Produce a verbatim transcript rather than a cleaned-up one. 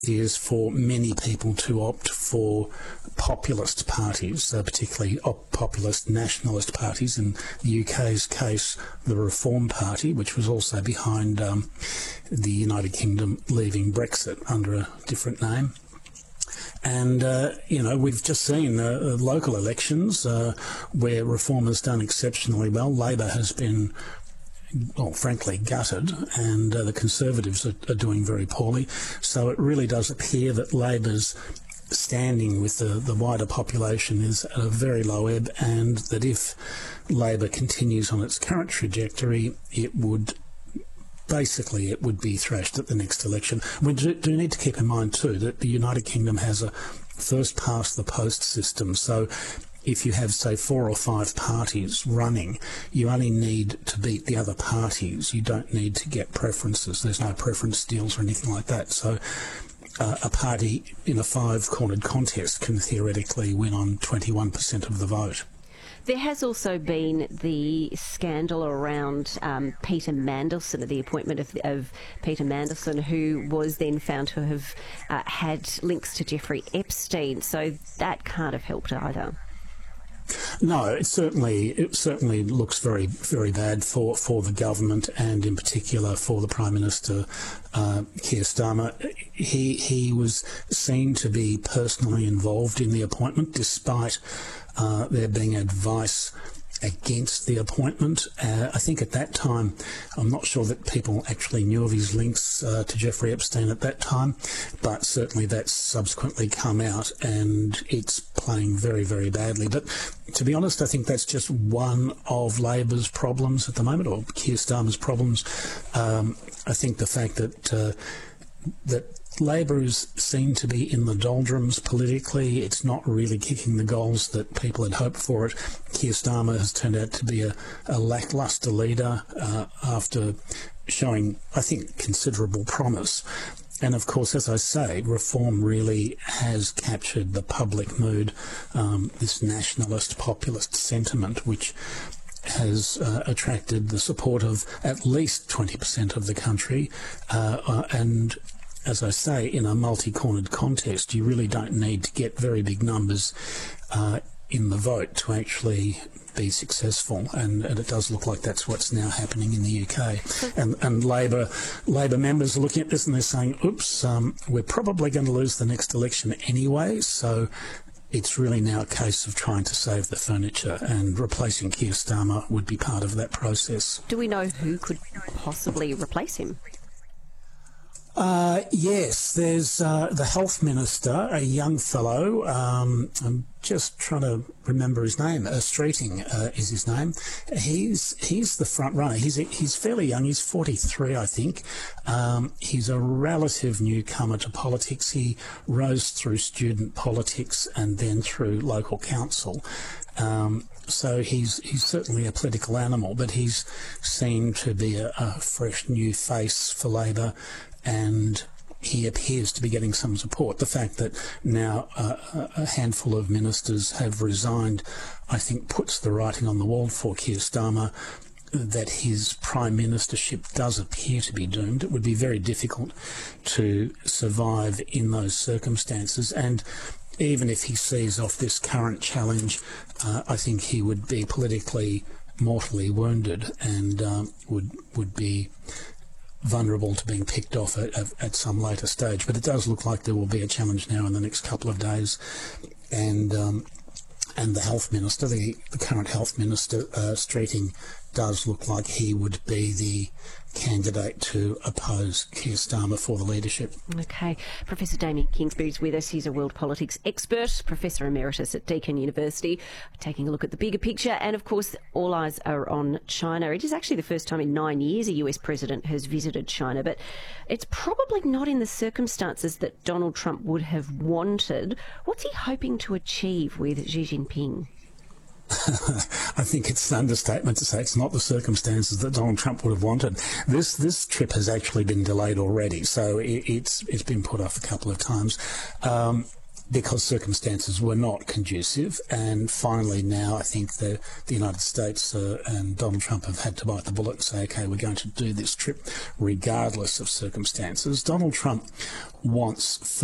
is for many people to opt for populist parties, uh, particularly op- populist nationalist parties. In the U K's case, the Reform Party, which was also behind um, the United Kingdom leaving Brexit under a different name. And, uh, you know, we've just seen uh, local elections uh, where Reform has done exceptionally well. Labor has been, well, frankly, gutted, and uh, the Conservatives are, are doing very poorly. So it really does appear that Labor's standing with the, the wider population is at a very low ebb, and that if Labor continues on its current trajectory, it would basically it would be thrashed at the next election. We do, do need to keep in mind too that the United Kingdom has a first past the post system. So if you have, say, four or five parties running, you only need to beat the other parties. You don't need to get preferences. There's no preference deals or anything like that. So uh, a party in a five-cornered contest can theoretically win on twenty-one percent of the vote. There has also been the scandal around um, Peter Mandelson, the appointment of, of Peter Mandelson, who was then found to have uh, had links to Jeffrey Epstein. So that can't have helped either. No, it certainly it certainly looks very very bad for, for the government, and in particular for the Prime Minister uh, Keir Starmer. He he was seen to be personally involved in the appointment, despite uh, there being advice against the appointment. Uh, I think at that time, I'm not sure that people actually knew of his links uh, to Jeffrey Epstein at that time, but certainly that's subsequently come out, and it's playing very, very badly. But to be honest, I think that's just one of Labor's problems at the moment, or Keir Starmer's problems. Um, I think the fact that uh, that Labor is seen to be in the doldrums politically. It's not really kicking the goals that people had hoped for it. Keir Starmer has turned out to be a, a lacklustre leader uh, after showing, I think, considerable promise. And of course, as I say, Reform really has captured the public mood, um, this nationalist populist sentiment, which has uh, attracted the support of at least twenty percent of the country, uh, uh, and as I say, in a multi-cornered contest, you really don't need to get very big numbers uh, in the vote to actually be successful, and, and it does look like that's what's now happening in the U K. And, and Labor Labor members are looking at this and they're saying, oops, um, we're probably going to lose the next election anyway, so it's really now a case of trying to save the furniture, and replacing Keir Starmer would be part of that process. Do we know who could possibly replace him? Uh, yes, there's uh, the health minister, a young fellow. Um, I'm just trying to remember his name. Uh, Streeting uh, is his name. He's he's the front runner. He's he's fairly young. He's forty-three, I think. Um, he's a relative newcomer to politics. He rose through student politics and then through local council. Um, so he's he's certainly a political animal, but he's seen to be a, a fresh new face for Labor, and he appears to be getting some support. The fact that now uh, a handful of ministers have resigned, I think, puts the writing on the wall for Keir Starmer that his prime ministership does appear to be doomed. It would be very difficult to survive in those circumstances, and even if he sees off this current challenge, uh, I think he would be politically mortally wounded, and um, would would be vulnerable to being picked off at, at some later stage. But it does look like there will be a challenge now in the next couple of days, and um, and the health minister, the, the current health minister, uh, Streeting, does look like he would be the candidate to oppose Keir Starmer for the leadership. Okay. Professor Damien Kingsbury is with us. He's a world politics expert, Professor Emeritus at Deakin University, taking a look at the bigger picture. And, of course, all eyes are on China. It is actually the first time in nine years a U S president has visited China, but it's probably not in the circumstances that Donald Trump would have wanted. What's he hoping to achieve with Xi Jinping? I think it's an understatement to say it's not the circumstances that Donald Trump would have wanted. This this trip has actually been delayed already, so it, it's it's been put off a couple of times. Um, because circumstances were not conducive. And finally now I think the, the United States uh, and Donald Trump have had to bite the bullet and say, OK, we're going to do this trip regardless of circumstances. Donald Trump wants